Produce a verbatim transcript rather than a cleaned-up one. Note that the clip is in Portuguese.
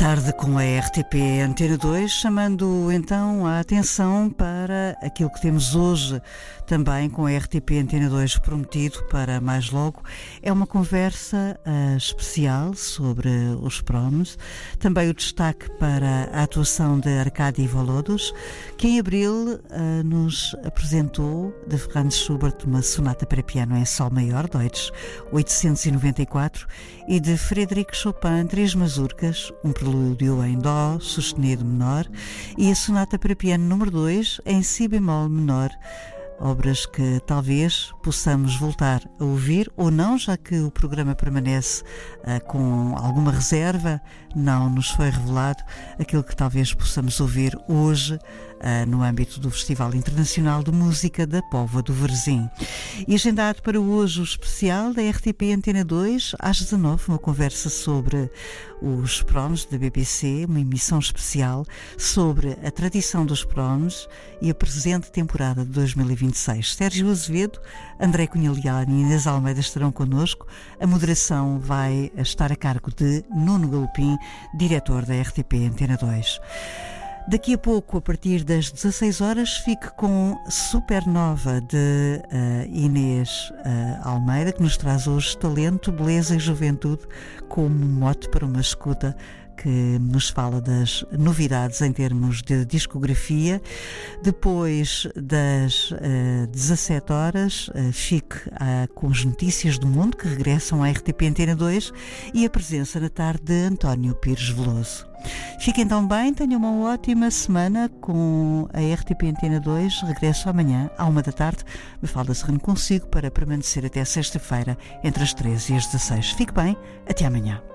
Tarde com a R T P Antena dois, chamando então a atenção para aquilo que temos hoje também com a R T P Antena dois prometido para mais logo. É uma conversa uh, especial sobre os proms, também o destaque para a atuação de Arkady Volodus, que em abril uh, nos apresentou de Franz Schubert uma sonata para piano em sol maior, Deutsch oitocentos e noventa e quatro, e de Frédéric Chopin, três mazurcas, um prelúdio em dó sustenido menor e a sonata para piano número dois em si bemol menor, obras que talvez possamos voltar a ouvir ou não, já que o programa permanece uh, com alguma reserva, não nos foi revelado aquilo que talvez possamos ouvir hoje uh, no âmbito do Festival Internacional de Música da Póvoa do Varzim. E agendado para hoje o especial da R T P Antena dois, às dezanove, uma conversa sobre os proms da B B C, uma emissão especial sobre a tradição dos proms e a presente temporada de dois mil e vinte e seis. Sérgio Azevedo, André Cunha Leal e Inês Almeida estarão connosco. A moderação vai estar a cargo de Nuno Galopim, diretor da R T P Antena dois. Daqui a pouco, a partir das dezasseis horas, fique com Supernova de uh, Inês uh, Almeida, que nos traz hoje talento, beleza e juventude como mote para uma escuta, que nos fala das novidades em termos de discografia. Depois das uh, dezassete horas, uh, fique uh, com as notícias do mundo que regressam à R T P Antena dois e a presença na tarde de António Pires Veloso. Fiquem então bem, tenham uma ótima semana com a R T P Antena dois. Regresso amanhã à uma da tarde. Mafalda Serrano consigo para permanecer até sexta-feira entre as treze e as dezasseis. Fique bem, até amanhã.